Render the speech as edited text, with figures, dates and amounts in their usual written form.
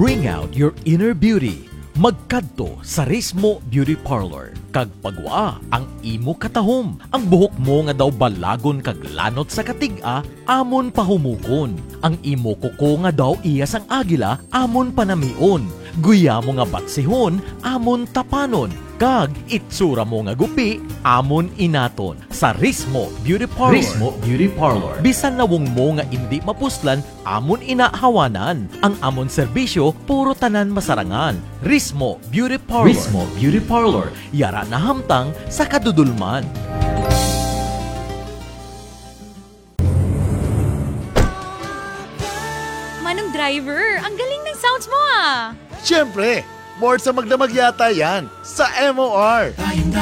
Bring out your inner beauty. Magkadto sa Rismo Beauty Parlor. Kag pagwa ang imo katahom. Ang buhok mo nga daw balagon kag lanot sa katiga, amon pahumugon. Ang imo kuko nga daw iyas ang agila, amon panamion. Guya mo nga batsihon, amon tapanon. Kag itsura mo nga gupi, amon inaton. Sa Rismo Beauty Parlor. Rismo Beauty Parlor. Bisan nawong mo nga hindi mapuslan, amon inahawanan. Ang amon serbisyo, puro tanan masarangan. Rismo Beauty Parlor. Rismo Beauty Parlor. Yara na hamtang sa kadudulman. Manong driver, ang galing ng sounds mo ah! Siyempre, more sa magdamag yata yan sa MOR.